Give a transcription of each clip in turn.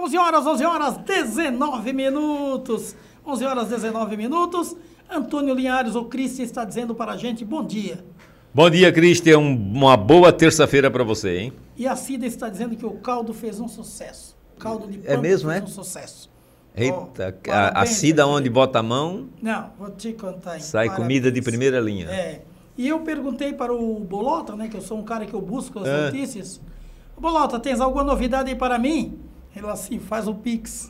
11 horas, 19 minutos. 11 horas, 19 minutos. Antônio Linhares, o Cristian, está dizendo para a gente, bom dia. Bom dia, Cristian. Uma boa terça-feira para você, hein? E a Cida está dizendo que o caldo fez um sucesso. O caldo de pampa mesmo, fez um sucesso. Eita, a Cida onde bota a mão... Não, vou te contar. Sai comida de primeira linha. É. E eu perguntei para o Bolota, né, que eu sou um cara que eu busco as notícias. Bolota, tens alguma novidade aí para mim? Ele assim, faz o Pix.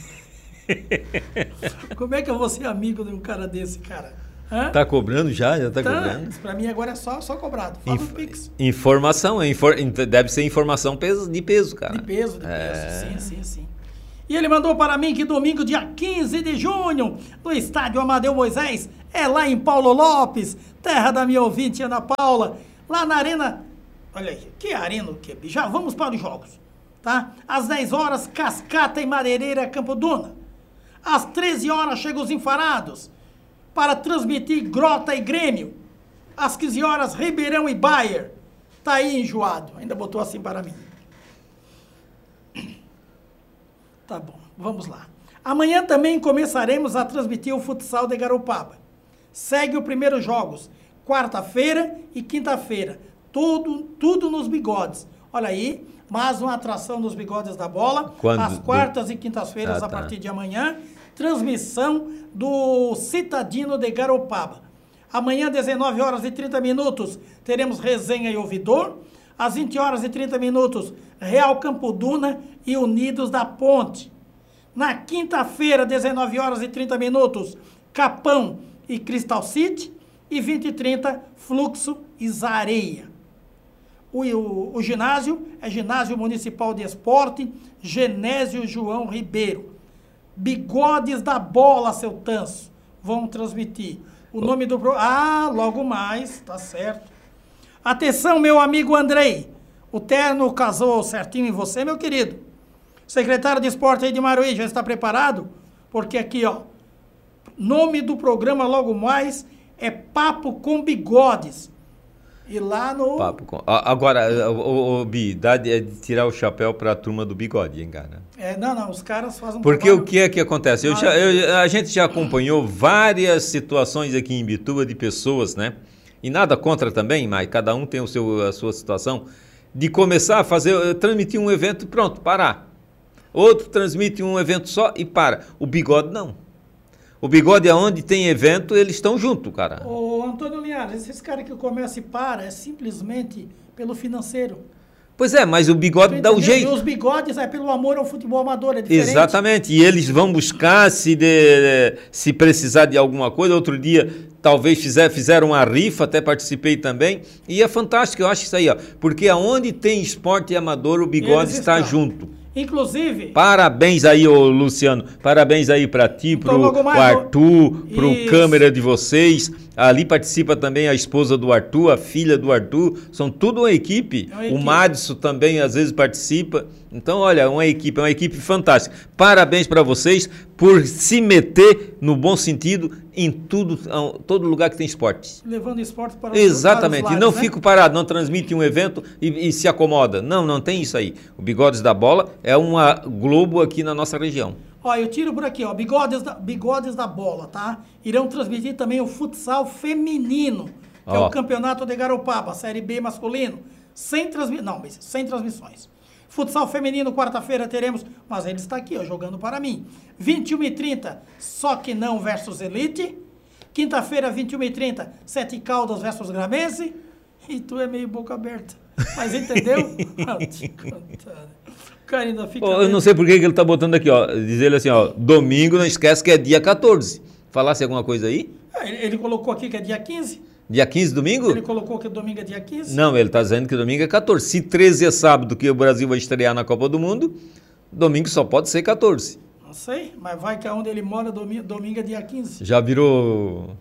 Como é que eu vou ser amigo de um cara desse, cara? Hã? Tá cobrando já? Já tá cobrando? Para mim agora é só cobrado. Faz o Pix. Informação, deve ser informação de peso, cara. De peso. Sim. E ele mandou para mim que domingo, dia 15 de junho, no estádio Amadeu Moisés, é lá em Paulo Lopes, terra da minha ouvinte Ana Paula, lá na arena. Olha aí, que arena o quê? Já vamos para os jogos, tá? Às 10 horas, Cascata e Madeireira, Campo Duna. Às 13 horas, chegam os enfarados para transmitir Grota e Grêmio. Às 15 horas, Ribeirão e Bayer. Tá aí enjoado, ainda botou assim para mim. Tá bom, vamos lá. Amanhã também começaremos a transmitir o futsal de Garopaba. Segue os primeiros jogos, quarta-feira e quinta-feira. Tudo nos bigodes. Olha aí, mais uma atração nos bigodes da bola. Às quartas e quintas-feiras, a partir de amanhã. Transmissão do Citadino de Garopaba. Amanhã, 19 horas e 30 minutos, teremos resenha e ouvidor. Às 20 horas e 30 minutos, Real Campo Duna e Unidos da Ponte. Na quinta-feira, 19 horas e 30 minutos, Capão e Crystal City. E 20 e 30, Fluxo e Zareia. O ginásio é Ginásio Municipal de Esporte, Genésio João Ribeiro. Bigodes da Bola, seu Tanso. Vão transmitir. O nome do... logo mais, tá certo. Atenção, meu amigo Andrei. O terno casou certinho em você, meu querido. Secretário de Esporte aí de Maruí, já está preparado? Porque aqui, ó, nome do programa logo mais é Papo com Bigodes. E lá no... Agora, Bi, dá de tirar o chapéu para a turma do bigode, hein, cara? Não, os caras fazem Porque o que é que acontece? A gente já acompanhou várias situações aqui em Imbituba de pessoas, né? E nada contra também, mas cada um tem a sua situação, de começar a transmitir um evento e pronto, parar. Outro transmite um evento só e para. O bigode não. O bigode, aonde tem evento, eles estão juntos, cara. Ô, Antônio Linhares, esses caras que começam e param é simplesmente pelo financeiro. Pois é, mas o bigode dá o jeito. E os bigodes é pelo amor ao futebol amador, é diferente. Exatamente, e eles vão buscar se precisar de alguma coisa. Outro dia, talvez fizeram uma rifa, até participei também, e é fantástico, eu acho isso aí, ó, porque aonde tem esporte amador, o bigode está junto. Inclusive... Parabéns aí, ô Luciano, parabéns aí para ti, pro Arthur, pro câmera de vocês. Ali participa também a esposa do Arthur, a filha do Arthur, são tudo uma equipe. O Madison também às vezes participa. Então, olha, uma equipe fantástica. Parabéns para vocês por se meter, no bom sentido, em todo lugar que tem esporte. Levando esporte para Exatamente, lados, e não né? fico parado, não transmite um evento e se acomoda. Não tem isso aí. O Bigodes da Bola é uma Globo aqui na nossa região. Ó, eu tiro por aqui, ó, Bigodes da Bola, tá? Irão transmitir também o futsal feminino, que é o Campeonato de Garopaba, Série B masculino, sem transmissões. Futsal feminino, quarta-feira teremos, mas ele está aqui, ó, jogando para mim. 21h30, Só Que Não versus Elite. Quinta-feira, 21h30, Sete Caldas versus Gramense. E tu é meio boca aberta. Mas entendeu? Te contar. O cara ainda fica... Eu não sei por que ele está botando aqui, ó. Diz ele assim, ó, domingo, não esquece que é dia 14. Falasse alguma coisa aí? Ele colocou aqui que é dia 15. Dia 15, domingo? Ele colocou que domingo é dia 15? Não, ele está dizendo que domingo é 14. Se 13 é sábado, que o Brasil vai estrear na Copa do Mundo, domingo só pode ser 14. Não sei, mas vai que onde ele mora, domingo é dia 15. Já virou...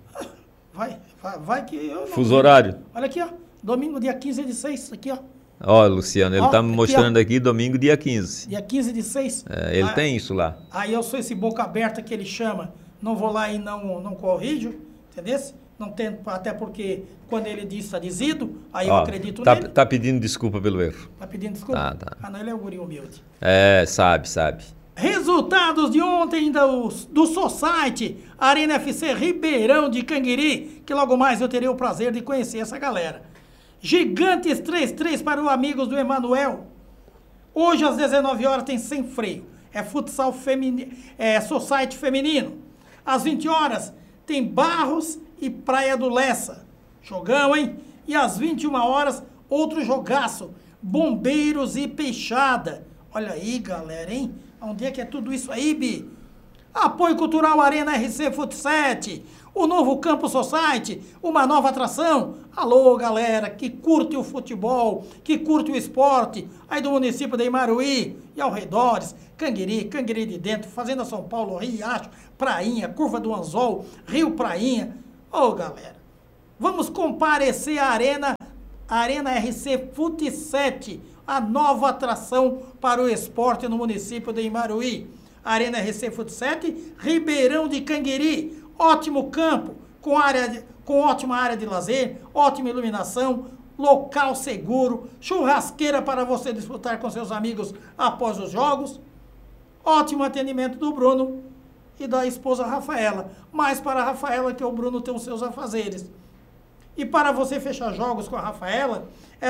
Vai que eu não... Fuso horário. Olha aqui, ó. Domingo, dia 15 de 6, aqui, ó. Ó, Luciano, ele está me mostrando aqui domingo, dia 15. Dia 15 de 6. Ele tem isso lá. Aí eu sou esse boca aberta que ele chama. Não vou lá e não corrijo, entendeu? Não tem, até porque quando ele diz está dizido, aí eu acredito nele. Tá pedindo desculpa pelo erro. Tá pedindo desculpa? Tá. Não, ele é um guri humilde. Sabe. Resultados de ontem do Society, Arena FC Ribeirão de Canguiri, que logo mais eu terei o prazer de conhecer essa galera. Gigantes 3-3 para os amigos do Emanuel. Hoje às 19 horas tem Sem Freio. É futsal feminino, Society feminino. Às 20 horas tem Barros e Praia do Lessa. Jogão, hein? E às 21 horas, outro jogaço. Bombeiros e Peixada. Olha aí, galera, hein? Onde é que é tudo isso aí, Bi? Apoio Cultural Arena RC Futset. O novo Campo Society, uma nova atração. Alô, galera, que curte o futebol, que curte o esporte, aí do município de Imaruí e arredores, Canguiri, Canguiri de Dentro, Fazenda São Paulo, Riacho, Prainha, Curva do Anzol, Rio Prainha. Ô, galera, vamos comparecer à Arena RC Futset, a nova atração para o esporte no município de Imaruí. Arena RC Futset, Ribeirão de Canguiri. Ótimo campo, com ótima área de lazer, ótima iluminação, local seguro, churrasqueira para você disputar com seus amigos após os jogos. Ótimo atendimento do Bruno e da esposa Rafaela. Mais para a Rafaela que o Bruno tem os seus afazeres. E para você fechar jogos com a Rafaela, é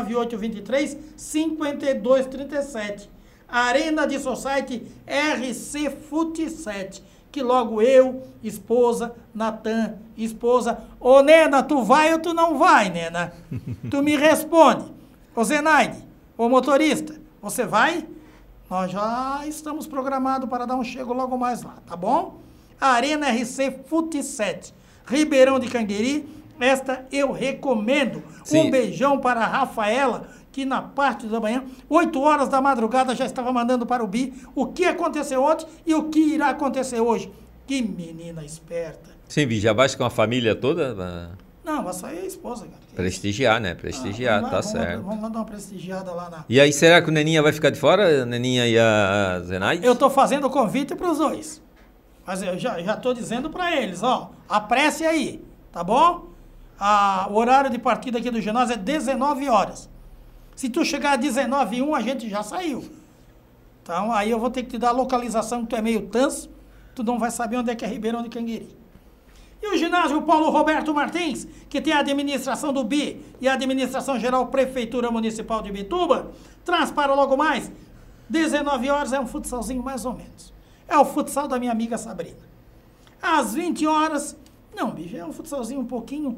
998-23-5237. Arena de Society RC Futset. Que logo eu, esposa, Natan, esposa... Ô, Nena, tu vai ou tu não vai, Nena? Tu me responde. Ô, Zenaide, ô, motorista, você vai? Nós já estamos programados para dar um chego logo mais lá, tá bom? Arena RC Futset, Ribeirão de Canguiri, esta eu recomendo. Sim. Um beijão para a Rafaela, que na parte da manhã, 8 horas da madrugada, já estava mandando para o Bi o que aconteceu ontem e o que irá acontecer hoje. Que menina esperta. Sim, Bi, já vai com a família toda? Não, vai sair a esposa, cara. Prestigiar, né? Prestigiar, tá certo. Vamos lá dar uma prestigiada lá na... E aí, será que o Neninha vai ficar de fora, a Neninha e a Zenaide? Eu tô fazendo o convite para os dois. Mas eu já tô dizendo para eles, ó, apresse aí, tá bom? O horário de partida aqui do ginásio é 19 horas. Se tu chegar a 19h01, a gente já saiu. Então, aí eu vou ter que te dar a localização, que tu é meio tanso, tu não vai saber onde é que é Ribeirão de Canguiri. E o ginásio Paulo Roberto Martins, que tem a administração do BI e a administração geral Prefeitura Municipal de Bituba, traz para logo mais, 19 horas, é um futsalzinho mais ou menos. É o futsal da minha amiga Sabrina. Às 20 horas, não, bicho, é um futsalzinho um pouquinho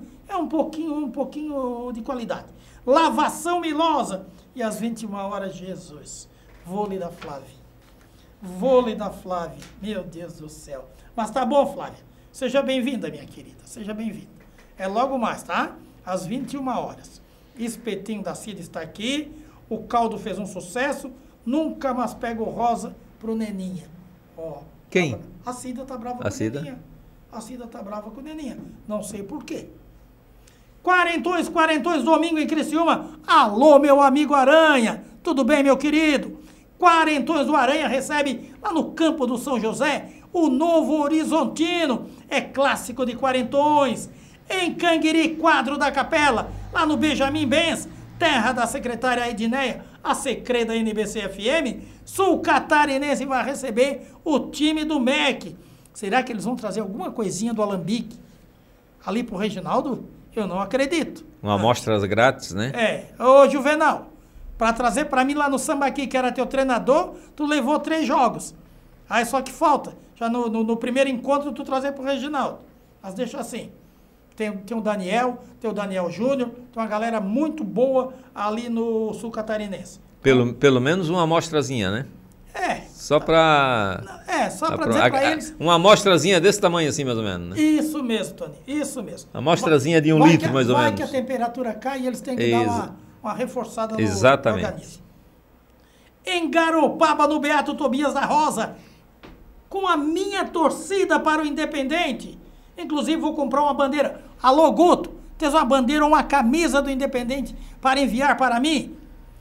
de qualidade. Lavação Milosa. E às 21 horas, Jesus, vôlei da Flávia. Vôlei da Flávia. Meu Deus do céu. Mas tá bom, Flávia. Seja bem-vinda, minha querida. Seja bem-vinda. É logo mais, tá? Às 21 horas. Espetinho da Cida está aqui. O caldo fez um sucesso. Nunca mais pego rosa pro Neninha. Ó. Quem? A Cida tá brava com o Neninha. A Cida tá brava com o Neninha. Não sei por quê. Quarentões, domingo em Criciúma. Alô, meu amigo Aranha. Tudo bem, meu querido? Quarentões do Aranha recebe lá no campo do São José o Novo Horizontino. É clássico de Quarentões. Em Canguiri, quadro da Capela, lá no Benjamin Benz, terra da secretária Edneia, a secreta da NBC-FM, Sul Catarinense vai receber o time do MEC. Será que eles vão trazer alguma coisinha do Alambique ali pro Reginaldo? Eu não acredito. Uma amostra grátis, né? Ô, Juvenal, para trazer para mim lá no Sambaqui, que era teu treinador, tu levou 3 jogos. Aí só que falta, já no primeiro encontro, tu trazer pro Reginaldo. Mas deixa assim. Tem o Daniel, tem o Daniel Júnior, tem uma galera muito boa ali no Sul Catarinense. Pelo menos uma amostrazinha, né? Só para... só para dizer para eles... Uma amostrazinha desse tamanho assim, mais ou menos, né? Isso mesmo, Tony, isso mesmo. Amostrazinha de 1 litro, mais ou menos. Vai que a temperatura cai e eles têm que dar uma reforçada no organismo. Em Garopaba, no Beato Tobias da Rosa, com a minha torcida para o Independente. Inclusive, vou comprar uma bandeira. Alô, Guto, tens uma bandeira ou uma camisa do Independente para enviar para mim?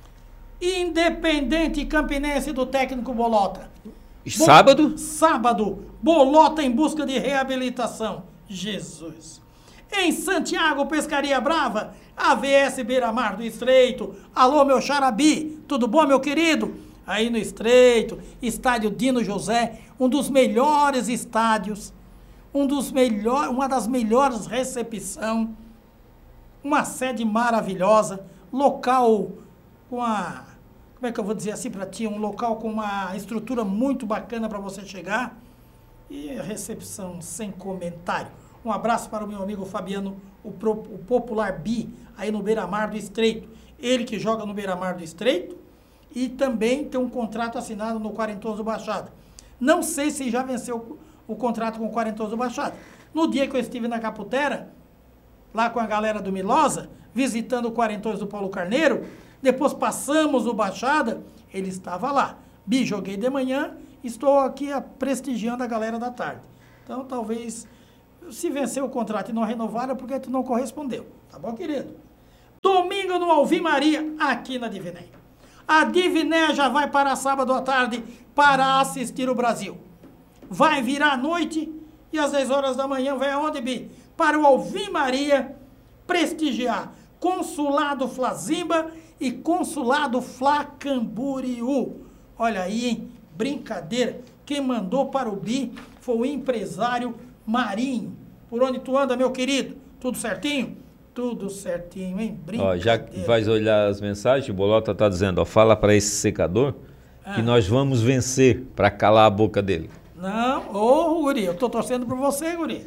Independente Campinense do técnico Bolota. Sábado? Sábado. Bolota em busca de reabilitação. Jesus. Em Santiago, Pescaria Brava, AVS Beira-Mar do Estreito. Alô, meu Xarabi. Tudo bom, meu querido? aí no Estreito, estádio Dino José, um dos melhores estádios, uma das melhores recepções, uma sede maravilhosa, local com a, como é que eu vou dizer assim para ti, um local com uma estrutura muito bacana para você chegar e recepção sem comentário. Um abraço para o meu amigo Fabiano, o Popular Bi, aí no Beira-Mar do Estreito. Ele que joga no Beira-Mar do Estreito e também tem um contrato assinado no Quarentoso Baixada. Não sei se já venceu o contrato com o Quarentoso Baixada. No dia que eu estive na Caputera, lá com a galera do Milosa, visitando o Quarentoso do Paulo Carneiro, depois passamos o Baixada, ele estava lá. Bi, joguei de manhã, estou aqui prestigiando a galera da tarde. Então, talvez, se vencer o contrato e não renovar, é porque tu não correspondeu. Tá bom, querido? Domingo no Alvim Maria, aqui na Divinéia. A Divinéia já vai para sábado à tarde para assistir o Brasil. Vai virar à noite e às 10 horas da manhã vai aonde, Bi? Para o Alvim Maria prestigiar Consulado Flazimba e Consulado Fla Camboriú. Olha aí, hein? Brincadeira. Quem mandou para o Bi foi o empresário Marinho. Por onde tu anda, meu querido? Tudo certinho? Tudo certinho, hein? Ó, já que vais olhar as mensagens, o Bolota está dizendo, ó, fala para esse secador que nós vamos vencer para calar a boca dele. Não, Guri, eu tô torcendo por você, Guri.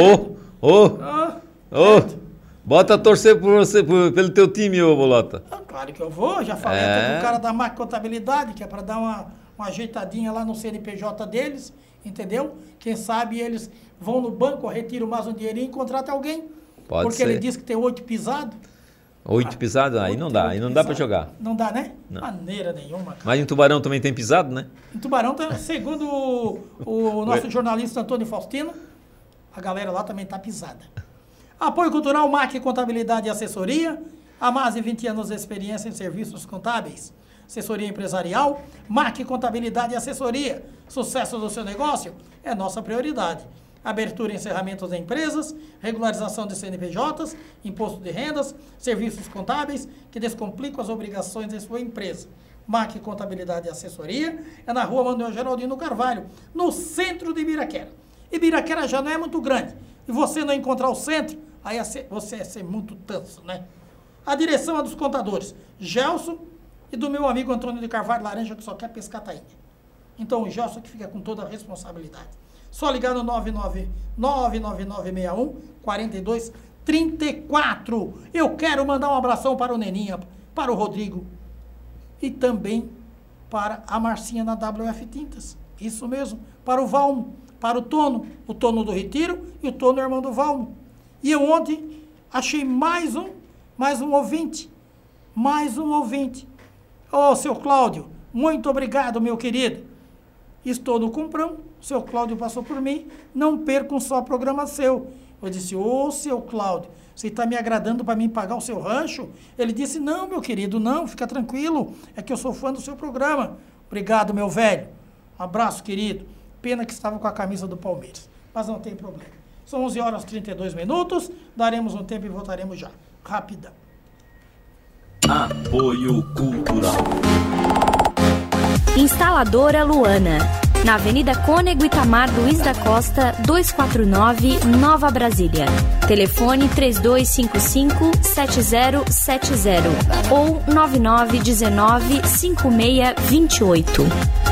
Bota a torcer por você, pelo teu time, ô Bolota. Claro que eu vou, já falei até com o cara da Mac Contabilidade, que é para dar uma ajeitadinha lá no CNPJ deles, entendeu? Quem sabe eles vão no banco, retiram mais um dinheirinho e contratam alguém. Pode ser. Porque ele disse que tem 8 pisados. 8 pisados? Aí não dá, aí não dá para jogar. Não dá, né? Não. Maneira nenhuma. Cara. Mas em Tubarão também tem pisado, né? Em Tubarão, segundo o nosso jornalista Antônio Faustino, a galera lá também tá pisada. Apoio Cultural, MAC Contabilidade e Assessoria. Há mais de 20 anos de experiência em serviços contábeis. Assessoria empresarial, MAC Contabilidade e Assessoria. Sucesso do seu negócio é nossa prioridade. Abertura e encerramentos de empresas, regularização de CNPJs, imposto de rendas, serviços contábeis que descomplicam as obrigações de sua empresa. MAC Contabilidade e Assessoria é na rua Manuel Geraldino Carvalho, no centro de Ibiraquera. Ibiraquera já não é muito grande. E você não encontrar o centro, aí você é ser muito tanso, né? A direção é dos contadores Gelson e do meu amigo Antônio de Carvalho Laranja, que só quer pescar tainha. Então o Gelson que fica com toda a responsabilidade. Só ligar no 99961-4234. Eu quero mandar um abração para o Neninha, para o Rodrigo e também para a Marcinha na WF Tintas. Isso mesmo, para o Valmo, para o Tono do Retiro e o Tono irmão do Valmo. E eu ontem achei mais um ouvinte. Ô, seu Cláudio, muito obrigado, meu querido. Estou no Cumprão, o seu Cláudio passou por mim, não perca um só programa seu. Eu disse, ô, seu Cláudio, você está me agradando para mim pagar o seu rancho? Ele disse, não, meu querido, não, fica tranquilo, é que eu sou fã do seu programa. Obrigado, meu velho. Um abraço, querido. Pena que estava com a camisa do Palmeiras, mas não tem problema. São 11 horas e 32 minutos, daremos um tempo e voltaremos já. Rapidão. Apoio Cultural. Instaladora Luana, na Avenida Cônego Itamar Luiz da Costa, 249, Nova Brasília. Telefone 3255-7070 ou 9919-5628.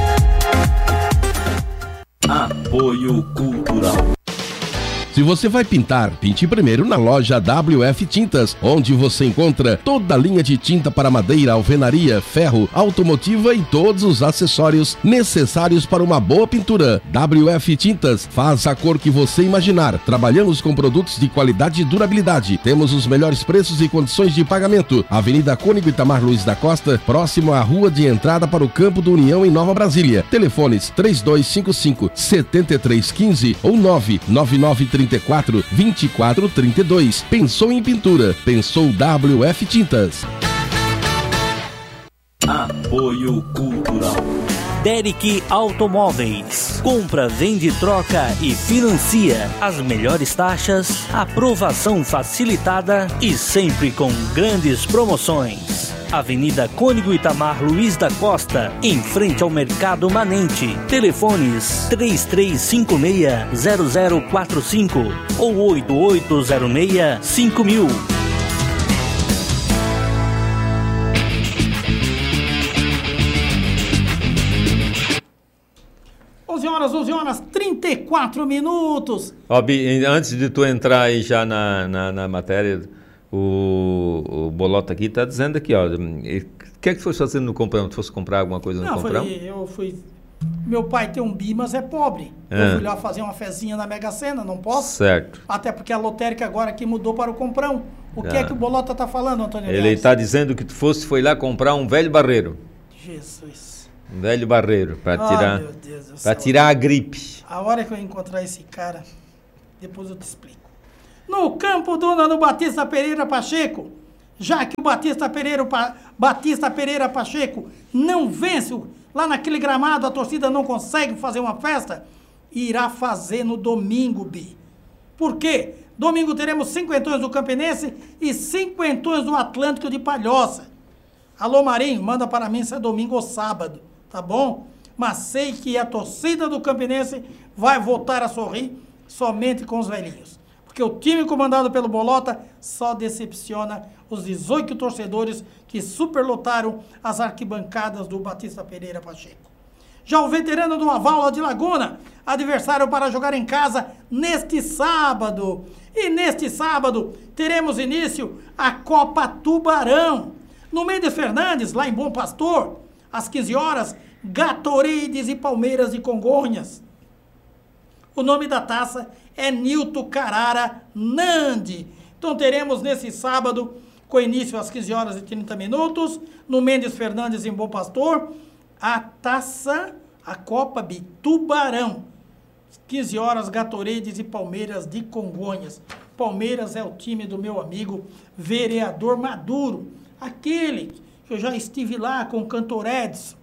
Apoio Cultural. Se você vai pintar, pinte primeiro na loja WF Tintas, onde você encontra toda a linha de tinta para madeira, alvenaria, ferro, automotiva e todos os acessórios necessários para uma boa pintura. WF Tintas faz a cor que você imaginar. Trabalhamos com produtos de qualidade e durabilidade. Temos os melhores preços e condições de pagamento. Avenida Cônego Itamar Luiz da Costa, próximo à rua de entrada para o Campo do União em Nova Brasília. Telefones 3255-7315 ou 99934-2432. Pensou em pintura? Pensou WF Tintas. Apoio Cultural. Derek Automóveis. Compra, vende, troca e financia. As melhores taxas, aprovação facilitada e sempre com grandes promoções. Avenida Cônego Itamar Luiz da Costa, em frente ao Mercado Manente. Telefones 3356-0045 ou 8806-5000. Onze horas, 34 minutos. Ó, Bi, antes de tu entrar aí já na matéria, o Bolota aqui está dizendo aqui, ó, o que é que tu fosse fazendo no comprão? Tu fosse comprar alguma coisa no comprão? Eu fui... Meu pai tem um bi, mas é pobre. Eu fui lá fazer uma fezinha na Mega Sena, não posso? Certo. Até porque a lotérica agora aqui mudou para o comprão. O que é que o Bolota está falando, Antônio? Ele está dizendo que tu foi lá comprar um velho barreiro. Jesus. Um velho barreiro, para tirar a gripe. A hora que eu encontrar esse cara, depois eu te explico. No campo do Nano Batista Pereira Pacheco, já que o Batista Pereira Pacheco não vence lá naquele gramado, a torcida não consegue fazer uma festa, irá fazer no domingo, Bi. Por quê? Domingo teremos 50 do Campinense e 50 do Atlântico de Palhoça. Alô, Marinho, manda para mim se é domingo ou sábado, tá bom? Mas sei que a torcida do Campinense vai voltar a sorrir somente com os velhinhos. Porque o time comandado pelo Bolota só decepciona os 18 torcedores que superlotaram as arquibancadas do Batista Pereira Pacheco. Já o veterano do Avala de Laguna, adversário para jogar em casa neste sábado. E neste sábado teremos início a Copa Tubarão. No Mendes Fernandes, lá em Bom Pastor, às 15 horas, Gatorades e Palmeiras de Congonhas. O nome da taça é Nilton Carara Nandi. Então teremos nesse sábado, com início às 15 horas e 30 minutos, no Mendes Fernandes em Bom Pastor, a taça, a Copa Tubarão. 15 horas, Gatorades e Palmeiras de Congonhas. Palmeiras é o time do meu amigo vereador Maduro. Aquele que eu já estive lá com o cantor Edson,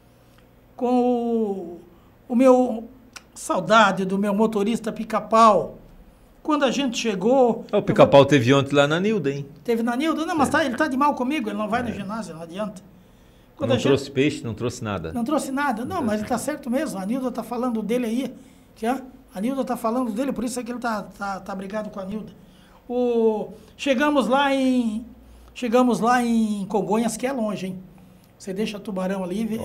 com o meu... Saudade do meu motorista Pica-Pau. Quando a gente chegou... O Pica-Pau teve ontem lá na Nilda, hein? Teve na Nilda? Não, mas ele tá de mal comigo, ele não vai no ginásio, não adianta. Não trouxe peixe, não trouxe nada. Não trouxe nada. Não, mas ele tá certo mesmo. A Nilda tá falando dele aí. A Nilda tá falando dele, por isso é que ele tá brigado com a Nilda. Chegamos lá em Congonhas, que é longe, hein? Você deixa Tubarão ali...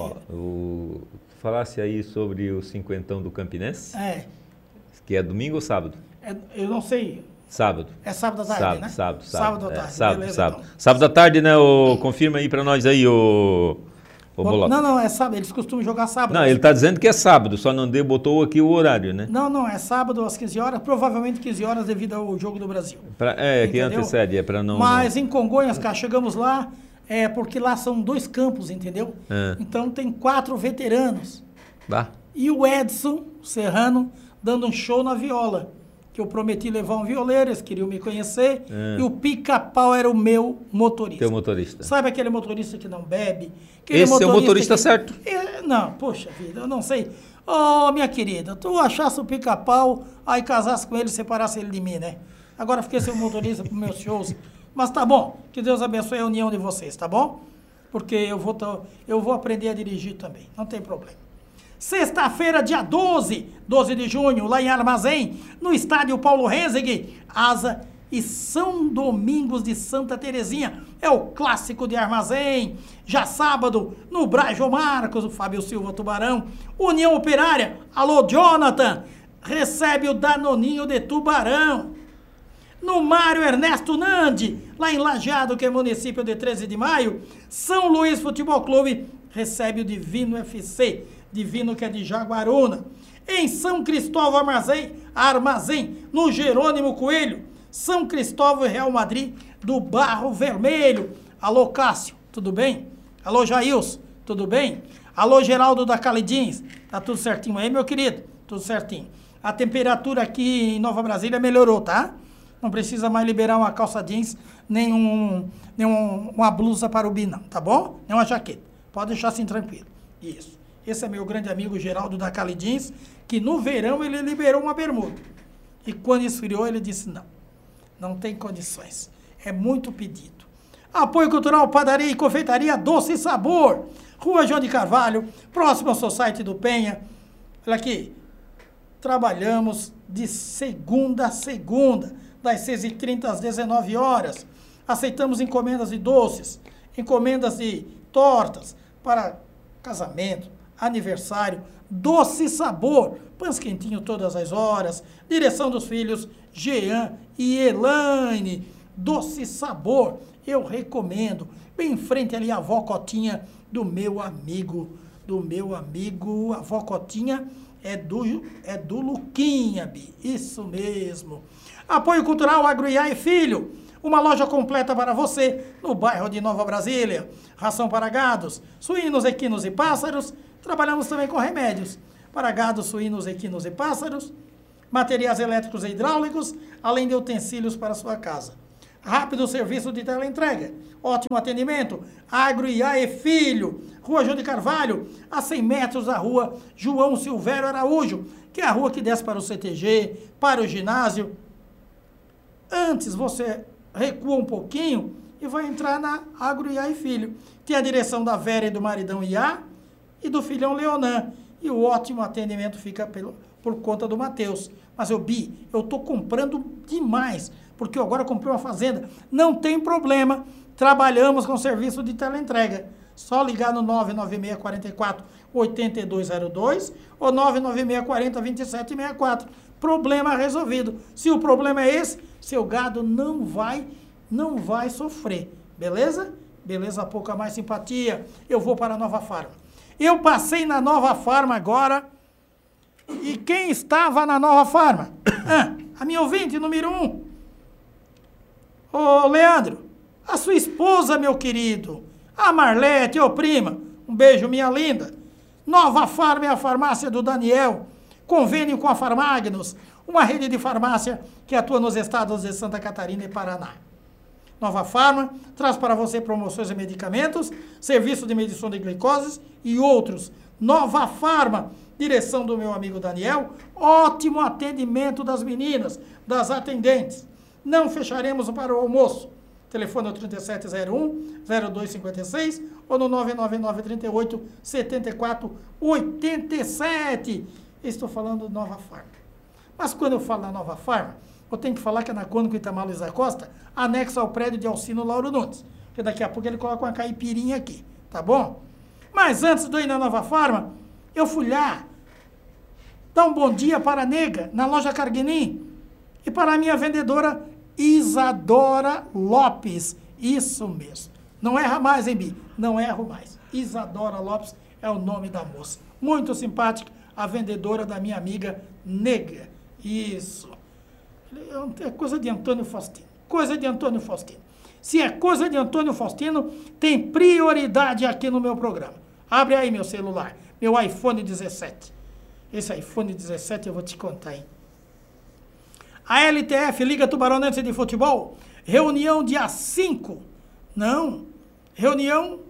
Falasse aí sobre o 50 do Campinense? Que é domingo ou sábado? Eu não sei. Sábado. É sábado à tarde, né? Sábado à tarde. Sábado. Então. Sábado à tarde, né? Confirma aí pra nós aí, o Bolota. Não, é sábado. Eles costumam jogar sábado. Não, ele tá dizendo que é sábado, só não botou aqui o horário, né? Não, é sábado às 15 horas, provavelmente 15 horas devido ao Jogo do Brasil. Que antecede, para não... Mas em Congonhas, cara, chegamos lá... porque lá são 2 campos, entendeu? Então tem 4 veteranos. E o Edson Serrano dando um show na viola. Que eu prometi levar um violeiro, eles queriam me conhecer. E o Pica-Pau era o meu motorista. Teu motorista. Sabe aquele motorista que não bebe? Esse é o motorista certo? Não, poxa vida, eu não sei. Minha querida, tu achasse o Pica-Pau, aí casasse com ele e separasse ele de mim, né? Agora fiquei sem motorista para meus shows. Mas tá bom, que Deus abençoe a união de vocês, tá bom? Porque eu vou aprender a dirigir também, não tem problema. Sexta-feira, dia 12 de junho, lá em Armazém, no estádio Paulo Renzeg, Asa e São Domingos de Santa Terezinha. É o clássico de Armazém. Já sábado, no Brajo Marcos, o Fábio Silva Tubarão. União Operária, alô Jonathan, recebe o Danoninho de Tubarão. No Mário Ernesto Nandi, lá em Lajeado, que é município de 13 de maio, São Luís Futebol Clube recebe o Divino FC, Divino que é de Jaguaruna. Em São Cristóvão Armazém, no Jerônimo Coelho, São Cristóvão e Real Madrid do Barro Vermelho. Alô Cássio, tudo bem? Alô Jails, tudo bem? Alô Geraldo da Calidins, tá tudo certinho aí, meu querido? Tudo certinho. A temperatura aqui em Nova Brasília melhorou, tá? Não precisa mais liberar uma calça jeans, nem uma blusa para o bi, não, tá bom? Nem uma jaqueta. Pode deixar assim tranquilo. Isso. Esse é meu grande amigo Geraldo da Cali Jeans, que no verão ele liberou uma bermuda. E quando esfriou, ele disse não tem condições. É muito pedido. Apoio Cultural, Padaria e Confeitaria Doce e Sabor. Rua João de Carvalho, próximo ao Society do Penha. Olha aqui. Trabalhamos de segunda a segunda, das 6h30 às 19 horas. Aceitamos encomendas de doces, encomendas de tortas para casamento, aniversário, Doce e Sabor, pães quentinhos todas as horas. Direção dos filhos Jean e Elaine. Doce e Sabor, eu recomendo. Bem em frente ali a avó Cotinha do meu amigo. A avó Cotinha é do Luquinha, Bi. Isso mesmo. Apoio Cultural Agroiá e Filho. Uma loja completa para você no bairro de Nova Brasília. Ração para gados, suínos, equinos e pássaros. Trabalhamos também com remédios para gados, suínos, equinos e pássaros. Materiais elétricos e hidráulicos, além de utensílios para a sua casa. Rápido serviço de teleentrega. Ótimo atendimento. Agroiá e Filho. Rua João de Carvalho, a 100 metros da rua João Silvério Araújo, que é a rua que desce para o CTG, para o ginásio. Antes você recua um pouquinho e vai entrar na Agroiá e Filho. Tem a direção da Vera e do maridão Iá e do filhão Leonan. E o ótimo atendimento fica por conta do Matheus. Mas eu estou comprando demais, porque eu agora comprei uma fazenda. Não tem problema, trabalhamos com serviço de teleentrega. Só ligar no 99644-8202 ou 99640-2764. Problema resolvido. Se o problema é esse, seu gado não vai sofrer. Beleza? Beleza, pouca mais simpatia. Eu vou para a Nova Farma. Eu passei na Nova Farma agora. E quem estava na Nova Farma? A minha ouvinte número 1. Ô, Leandro, a sua esposa, meu querido. A Marlete, ô prima, um beijo, minha linda. Nova Farma é a farmácia do Daniel, convênio com a Farmagnos, uma rede de farmácia que atua nos estados de Santa Catarina e Paraná. Nova Farma traz para você promoções de medicamentos, serviço de medição de glicose e outros. Nova Farma, direção do meu amigo Daniel, ótimo atendimento das meninas, das atendentes. Não fecharemos para o almoço. Telefone é o 3701-0256 ou no 99938-7487. Estou falando de Nova Farma. Mas quando eu falo da Nova Farma, eu tenho que falar que é na Cônigo Itamar Luiz da Costa, anexo ao prédio de Alcino Lauro Nunes. Porque daqui a pouco ele coloca uma caipirinha aqui, tá bom? Mas antes de eu ir na Nova Farma, eu fui lá dar um bom dia para a nega, na loja Carguinin, e para a minha vendedora Isadora Lopes. Isso mesmo. Não erra mais, hein, Bi? Não erro mais. Isadora Lopes é o nome da moça. Muito simpática, a vendedora da minha amiga nega. Isso. É coisa de Antônio Faustino. Coisa de Antônio Faustino. Se é coisa de Antônio Faustino, tem prioridade aqui no meu programa. Abre aí meu celular, meu iPhone 17. Esse iPhone 17 eu vou te contar, hein? A LTF, Liga Tubaronense de Futebol, reunião dia 5. Não, reunião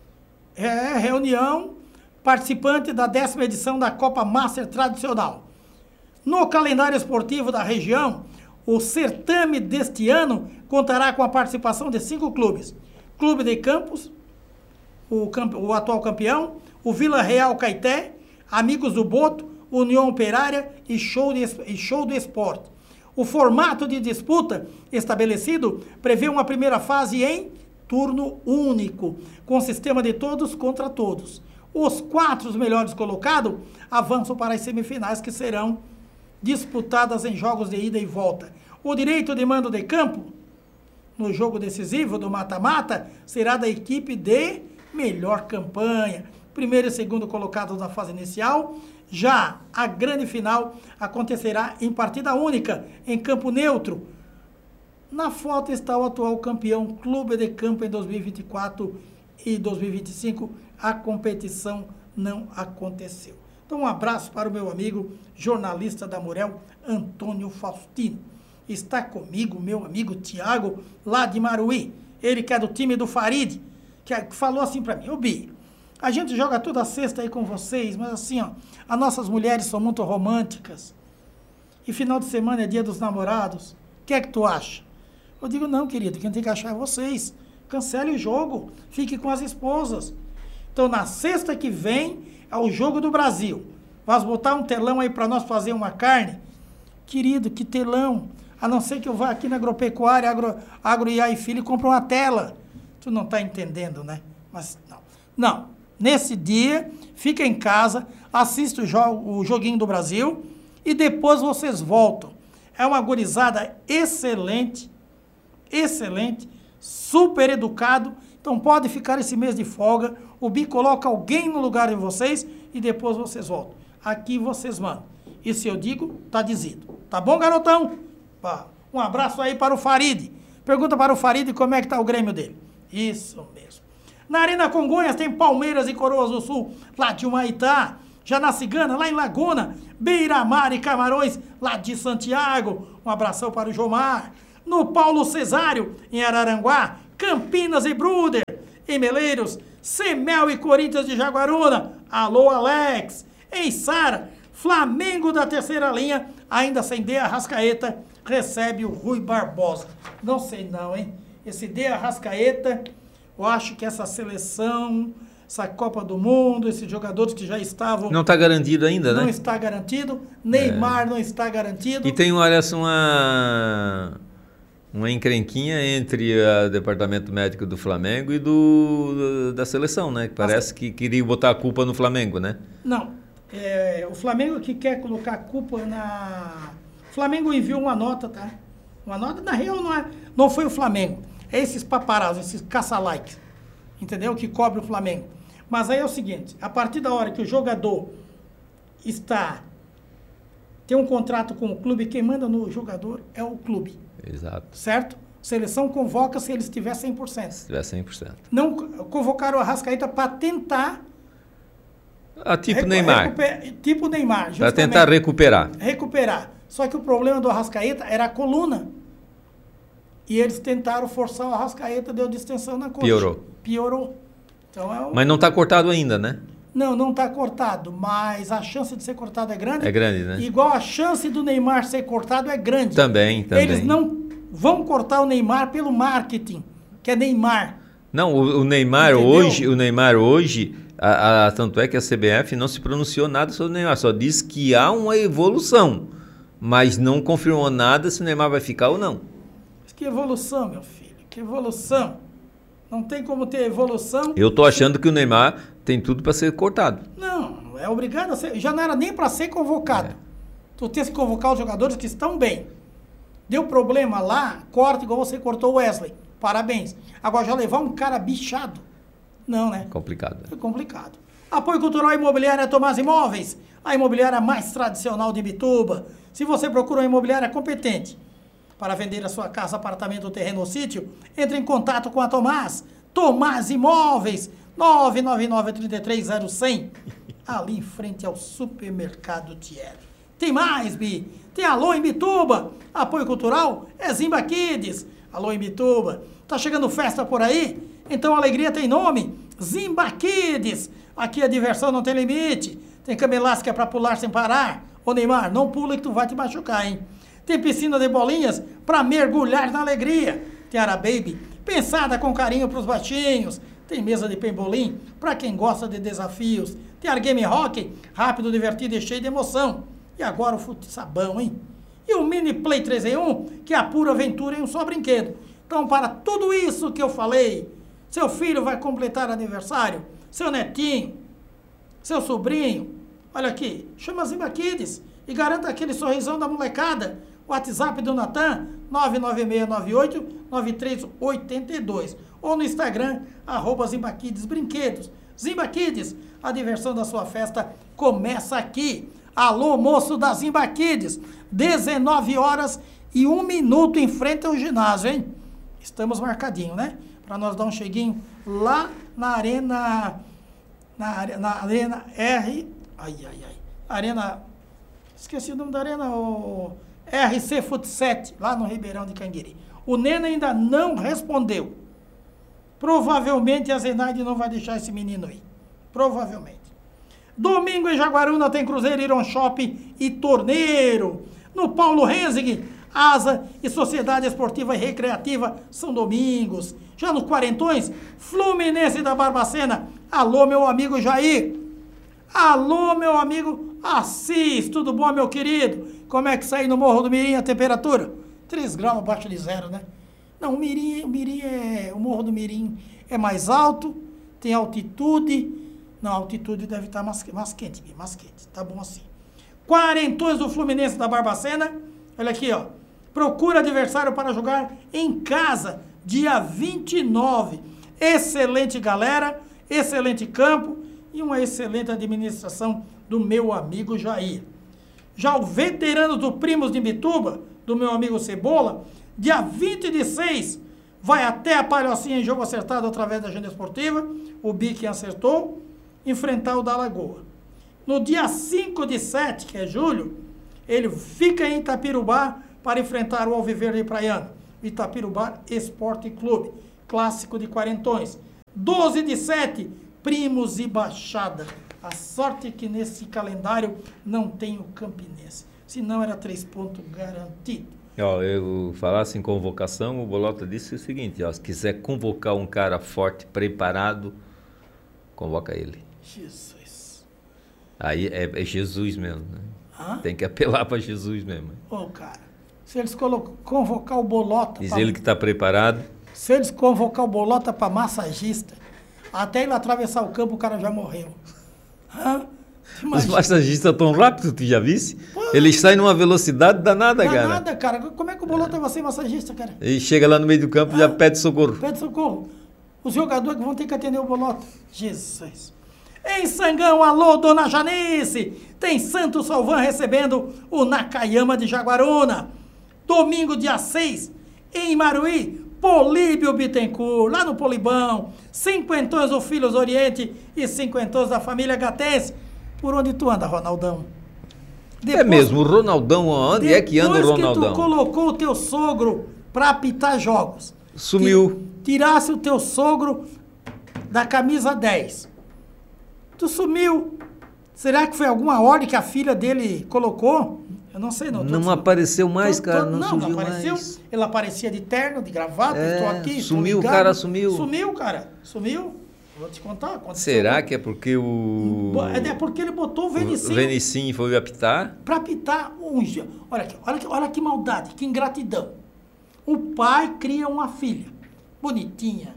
participante da 10ª edição da Copa Master Tradicional. No calendário esportivo da região, o certame deste ano contará com a participação de 5 clubes. Clube de Campos, o atual campeão, o Vila Real Caeté, Amigos do Boto, União Operária e Show do Esporte. O formato de disputa estabelecido prevê uma primeira fase em turno único, com sistema de todos contra todos. Os 4 melhores colocados avançam para as semifinais, que serão disputadas em jogos de ida e volta. O direito de mando de campo, no jogo decisivo do mata-mata, será da equipe de melhor campanha. Primeiro e segundo colocados na fase inicial. Já a grande final acontecerá em partida única, em campo neutro. Na foto está o atual campeão Clube de Campo em 2024 e 2025. A competição não aconteceu. Então, um abraço para o meu amigo jornalista da Murel, Antônio Faustino. Está comigo meu amigo Tiago, lá de Maruí. Ele que é do time do Farid, que falou assim para mim: ô Bi, a gente joga toda sexta aí com vocês, mas assim, ó, as nossas mulheres são muito românticas. E final de semana é dia dos namorados. O que é que tu acha? Eu digo, não, querido, quem tem que achar é vocês. cancele o jogo, fique com as esposas. Então, na sexta que vem, é o Jogo do Brasil. Vai botar um telão aí para nós fazer uma carne? Querido, que telão? A não ser que eu vá aqui na Agropecuária, Agro IA e Filho e compre uma tela. Tu não está entendendo, né? Mas não. Não. Nesse dia, fica em casa, assista o Joguinho do Brasil e depois vocês voltam. É uma gurizada excelente, excelente, super educado. Então pode ficar esse mês de folga. O Bi coloca alguém no lugar de vocês e depois vocês voltam. Aqui vocês mandam. E se eu digo, tá dizido. Tá bom, garotão? Um abraço aí para o Farid. Pergunta para o Farid como é que tá o Grêmio dele. Isso mesmo. Na Arena Congonhas tem Palmeiras e Coroas do Sul, lá de Humaitá. Já na Cigana, lá em Laguna. Beira-Mar e Camarões, lá de Santiago. Um abração para o Jomar. No Paulo Cesário, em Araranguá. Campinas e Bruder. Em Meleiros, Semel e Corinthians de Jaguaruna. Alô, Alex. Em Sara, Flamengo da terceira linha, ainda sem De Arrascaeta, recebe o Rui Barbosa. Não sei não, hein? Esse De Arrascaeta, eu acho que essa seleção, essa Copa do Mundo, esses jogadores que já estavam... Não está garantido ainda, né? Não está garantido. Neymar não está garantido. E tem, olha, uma encrenquinha entre o departamento médico do Flamengo e da seleção, né? Parece que queria botar a culpa no Flamengo, né? Não. O Flamengo que quer colocar a culpa na... O Flamengo enviou uma nota, tá? Uma nota, na real, não foi o Flamengo. É esses paparazzi, esses caça-likes, entendeu? Que cobre o Flamengo. Mas aí é o seguinte, a partir da hora que o jogador tem um contrato com o clube, quem manda no jogador é o clube. Exato. Certo? Seleção convoca se ele estiver 100%. Se estiver 100%. Não convocaram o Arrascaeta para tentar... tipo Neymar. Tipo Neymar, justamente. Para tentar recuperar. Recuperar. Só que o problema do Arrascaeta era a coluna. E eles tentaram forçar o Arrascaeta, deu distensão na coxa. Piorou. Então Mas não está cortado ainda, né? Não está cortado, mas a chance de ser cortado é grande. É grande, né? Igual a chance do Neymar ser cortado é grande. Também. Eles não vão cortar o Neymar pelo marketing, que é Neymar. Não, o Neymar hoje, tanto é que a CBF não se pronunciou nada sobre o Neymar, só diz que há uma evolução, mas não confirmou nada se o Neymar vai ficar ou não. Que evolução, meu filho, que evolução. Não tem como ter evolução. Eu tô achando que o Neymar tem tudo para ser cortado. Não, é obrigado a ser, já não era nem para ser convocado. Tu tens que convocar os jogadores que estão bem. Deu problema lá, corta igual você cortou o Wesley. Parabéns. Agora já levar um cara bichado. Não, né? Complicado. É complicado. Apoio Cultural Imobiliária Tomás Imóveis, a imobiliária mais tradicional de Imbituba. Se você procura uma imobiliária competente para vender a sua casa, apartamento, terreno ou sítio, entre em contato com a Tomás. Tomás Imóveis, 999-330100, ali em frente ao supermercado Thierry. Tem mais, Bi. Tem Alô Imbituba. Apoio Cultural é Zimba Kids. Alô Imbituba. Tá chegando festa por aí? Então a alegria tem nome. Zimba Kids. Aqui a diversão não tem limite. Tem cama elástica para pular sem parar. Ô Neymar, não pula que tu vai te machucar, hein? Tem piscina de bolinhas para mergulhar na alegria. Tem Ara Baby, pensada com carinho para os baixinhos. Tem mesa de pembolim para quem gosta de desafios. Tem Argame Hockey, rápido, divertido e cheio de emoção. E agora o fute sabão, hein? E o Mini Play 3 em 1, que é a pura aventura em um só brinquedo. Então, para tudo isso que eu falei, seu filho vai completar aniversário, seu netinho, seu sobrinho, olha aqui, chama a Zimba Kids e garanta aquele sorrisão da molecada. WhatsApp do Natan, 99698-9382. Ou no Instagram, @Zimba Kids Brinquedos. Zimba Kids, a diversão da sua festa começa aqui. Alô, moço da Zimba Kids, 19h01 em frente ao ginásio, hein? Estamos marcadinho, né? Para nós dar um cheguinho lá na Arena... Na Arena R... Arena... Esqueci o nome da arena, RC Fut 7, lá no Ribeirão de Canguiri. O Nena ainda não respondeu. Provavelmente a Zenaide não vai deixar esse menino aí. Provavelmente. Domingo em Jaguaruna tem Cruzeiro, Iron Shopping e Torneiro. No Paulo Renzig, Asa e Sociedade Esportiva e Recreativa São Domingos. Já nos quarentões, Fluminense da Barbacena. Alô, meu amigo Jair. Alô, meu amigo Assis. Tudo bom, meu querido? Como é que sai no Morro do Mirim a temperatura? 3 graus abaixo de zero, né? Não, o Morro do Mirim é mais alto, tem altitude. Não, a altitude deve estar mais quente, mais quente. Tá bom assim. Quarentões do Fluminense da Barbacena. Olha aqui, ó. Procura adversário para jogar em casa, dia 29. Excelente galera, excelente campo e uma excelente administração do meu amigo Jair. Já o veterano do Primos de Imbituba, do meu amigo Cebola, dia 20/6, vai até a Palhocinha em jogo acertado através da agenda esportiva, o Bique acertou, enfrentar o da Lagoa. No dia 5/7, que é julho, ele fica em Itapirubá para enfrentar o Alviverde Praiano, Itapirubá Esporte Clube, clássico de quarentões. 12/7, Primos e Baixada. A sorte é que nesse calendário não tem o Campinense, senão era 3 pontos garantido. Ó, eu falasse em convocação, o Bolota disse o seguinte, ó, se quiser convocar um cara forte, preparado, convoca ele. Jesus. Aí é Jesus mesmo, né? Hã? Tem que apelar para Jesus mesmo. Ô, cara, se eles convocar o Bolota... Diz ele que está preparado. Se eles convocar o Bolota para massagista, até ele atravessar o campo, o cara já morreu. Hã? Os massagistas tão rápido, tu já visse? Eles saem numa velocidade danada, cara. Danada, cara. Como é que o Bolota vai ser massagista, cara? E chega lá no meio do campo e já pede socorro. Pede socorro. Os jogadores que vão ter que atender o Bolota. Jesus. Em Sangão, alô, dona Janice. Tem Santo Salvan recebendo o Nakayama de Jaguaruna. Domingo, dia 6, em Maruí, Políbio Bittencourt, lá no Polibão. 50 do Filhos Oriente e 50 da família Gatense. Por onde tu anda, Ronaldão? É mesmo, o Ronaldão, onde é que anda o Ronaldão? Depois que tu colocou o teu sogro para apitar jogos. Sumiu. Tirasse o teu sogro da camisa 10. Tu sumiu. Será que foi alguma ordem que a filha dele colocou? Eu não sei, não. Não apareceu mais, cara, não surgiu apareceu. mais. Ele aparecia de terno, de gravata, estou aqui, sumiu, o cara sumiu. Sumiu, cara, sumiu. Vou te contar. Será que é porque o... É porque ele botou o Venicinho. O Venicinho foi apitar? Para apitar um... Olha que maldade, que ingratidão. O pai cria uma filha, bonitinha.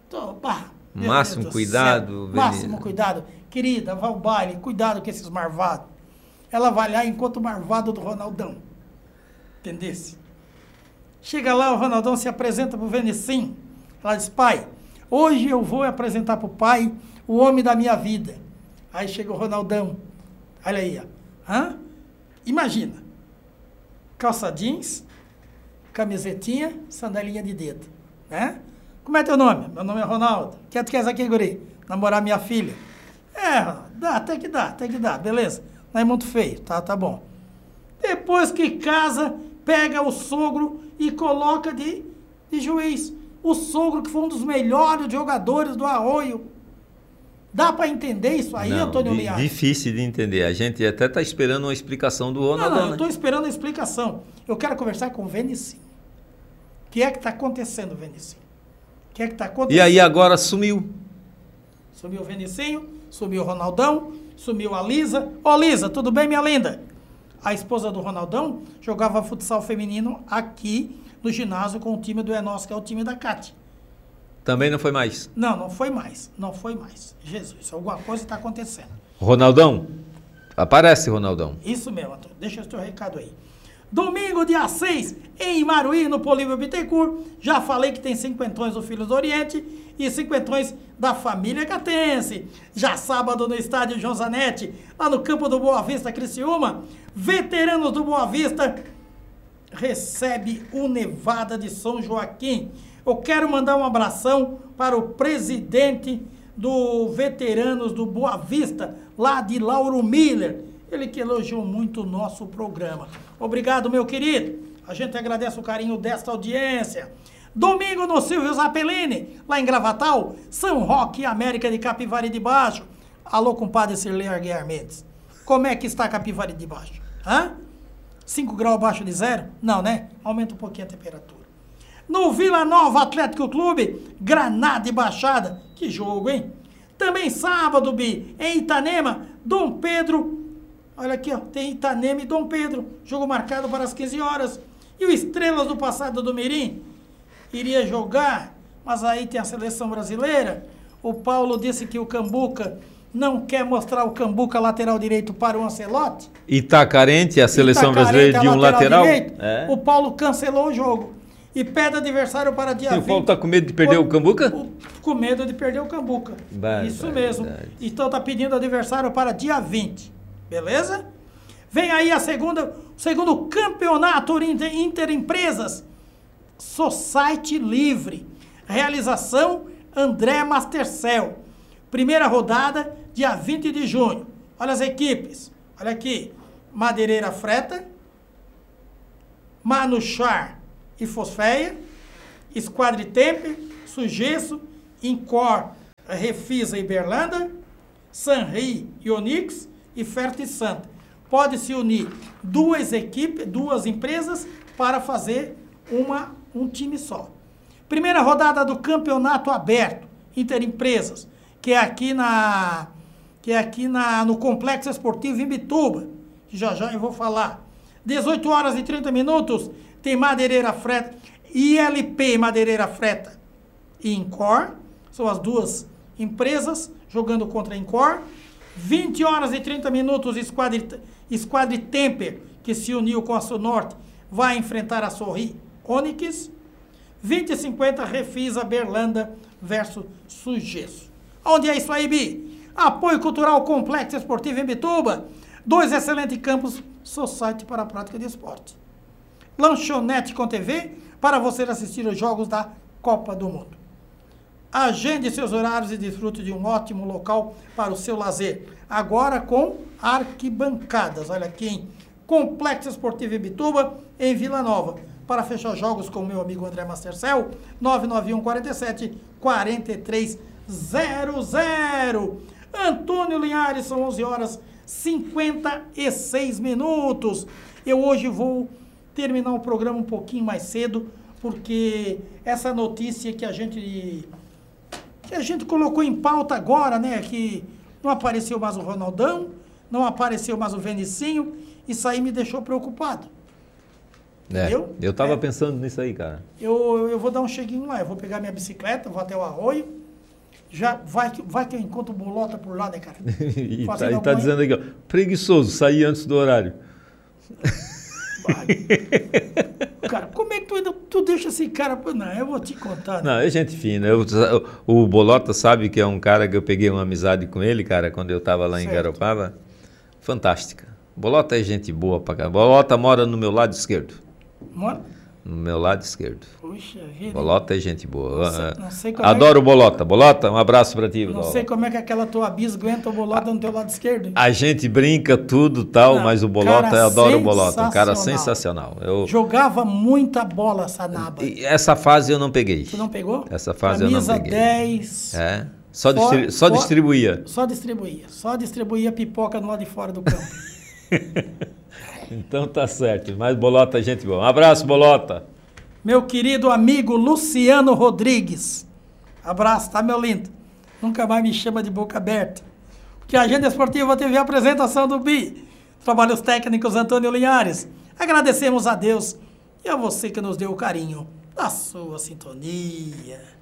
Máximo cuidado. Máximo cuidado. Querida, vá ao baile, cuidado com esses marvados. Ela vai lá enquanto o marvado do Ronaldão. Entendesse? Chega lá, o Ronaldão se apresenta pro Venicinho. Ela diz, pai, hoje eu vou apresentar pro pai o homem da minha vida. Aí chega o Ronaldão. Olha aí, ó. Hã? Imagina. Calça jeans, camisetinha, sandalinha de dedo. Né? Como é teu nome? Meu nome é Ronaldo. O que tu queres aqui, guri? Namorar minha filha. Até que dá, beleza. Não é muito feio, tá bom. Depois que casa, pega o sogro e coloca de juiz. O sogro que foi um dos melhores jogadores do Arroio. Dá para entender isso aí, não, Antônio Liar? Difícil de entender. A gente até está esperando uma explicação do Ronaldo. Não, eu estou esperando a explicação. Eu quero conversar com o Venicinho. O que é que está acontecendo, Venicinho? O que é que está acontecendo? E aí agora sumiu. Sumiu o Venicinho, sumiu o Ronaldão, sumiu a Lisa. Ô, Lisa, tudo bem, minha linda? A esposa do Ronaldão jogava futsal feminino aqui no ginásio com o time do Enos, que é o time da Cátia. Também não foi mais? Não foi mais. Jesus, alguma coisa está acontecendo. Ronaldão, aparece, Ronaldão. Isso mesmo, Antônio. Deixa o seu recado aí. Domingo, dia 6, em Maruí, no Políbio Bittencourt. Já falei que tem 50 do Filhos do Oriente e 50 da família Gatense. Já sábado no estádio João Zanetti, lá no campo do Boa Vista, Criciúma, veteranos do Boa Vista recebe o Nevada de São Joaquim. Eu quero mandar um abração para o presidente do Veteranos do Boa Vista, lá de Lauro Miller. Ele que elogiou muito o nosso programa. Obrigado, meu querido. A gente agradece o carinho desta audiência. Domingo no Silvio Zappellini, lá em Gravatal, São Roque e América de Capivari de Baixo. Alô, compadre Sirlei Arguiar Mendes. Como é que está Capivari de Baixo? Hã? 5 graus abaixo de zero? Não, né? Aumenta um pouquinho a temperatura. No Vila Nova Atlético Clube, Granada e Baixada. Que jogo, hein? Também sábado, Bi, em Itanema, Dom Pedro. Olha aqui, ó, tem Itanema e Dom Pedro. Jogo marcado para as 15 horas. E o Estrelas do Passado do Mirim iria jogar, mas aí tem a seleção brasileira. O Paulo disse que o Cambuca não quer mostrar o Cambuca lateral direito para o Ancelotti. E tá carente a seleção brasileira de um lateral? É. O Paulo cancelou o jogo e pede adversário para dia 20. O Paulo tá com medo de perder o Cambuca? Com medo de perder o Cambuca. Isso mesmo. Então tá pedindo adversário para dia 20. Beleza? Vem aí o segundo campeonato Interempresas. Society Livre. Realização André Mastercell. Primeira rodada, dia 20 de junho. Olha as equipes. Olha aqui. Madeireira Freta, Manuchar e Fosfeia, Esquadritempe, Sugesso, Incor, Refisa e Berlanda, Sanri e Onix e Ferti Santa. Pode se unir duas empresas para fazer um time só. Primeira rodada do Campeonato Aberto Interempresas, que é aqui no Complexo Esportivo em Bituba, que já eu vou falar. 18 horas e 30 minutos, tem Madeireira Freta, ILP Madeireira Freta e Incor, são as duas empresas jogando contra a Incor. 20 horas e 30 minutos, Esquadritemper, que se uniu com a Sunorte, vai enfrentar a Sorri Onix. 20 e 50, Refisa Berlanda versus Sugesso. Onde é isso aí, Bi? Apoio Cultural Complexo Esportivo em Bituba. 2 excelentes campos, Society para a prática de esporte. Lanchonete com TV, para você assistir os jogos da Copa do Mundo. Agende seus horários e desfrute de um ótimo local para o seu lazer. Agora com arquibancadas. Olha aqui, hein? Complexo Esportivo em Bituba, em Vila Nova. Para fechar jogos com o meu amigo André Mastercell, 991 47 4300. Antônio Linhares, são 11 horas 56 minutos. Eu hoje vou terminar o programa um pouquinho mais cedo, porque essa notícia que a gente colocou em pauta agora, né, que não apareceu mais o Ronaldão, não apareceu mais o Venicinho, isso aí me deixou preocupado. Entendeu? Eu tava pensando nisso aí, cara. Eu vou dar um cheguinho lá, eu vou pegar minha bicicleta, vou até o Arroio, já vai que eu encontro o Bolota por lá, né, cara? E tá dizendo aqui, ó, preguiçoso, sair antes do horário. Cara, como é que tu deixa esse cara? Não, eu vou te contar. Né? Não, é gente fina. O Bolota sabe que é um cara que eu peguei uma amizade com ele, cara, quando eu tava lá em Garopaba. Fantástica. Bolota é gente boa pra cá. Bolota mora no meu lado esquerdo. Mora? No meu lado esquerdo. Puxa vida. Bolota é gente boa. Não sei como adoro o Bolota. Bolota, um abraço pra ti. Não sei como é que aquela tua bis aguenta o Bolota no teu lado esquerdo. A gente brinca tudo tal, mas o Bolota, eu adoro o Bolota. Um cara sensacional. Jogava muita bola, Sanaba. E essa fase eu não peguei. Tu não pegou? Essa fase eu não peguei. Camisa 10. É. Só distribuía. Só distribuía pipoca no lado de fora do campo. Então tá certo. Mas Bolota é gente boa. Um abraço, Bolota. Meu querido amigo Luciano Rodrigues. Abraço, tá, meu lindo? Nunca mais me chama de boca aberta. Porque a Agenda Esportiva teve a apresentação do Bi. Trabalhos técnicos Antônio Linhares. Agradecemos a Deus e a você que nos deu o carinho da sua sintonia.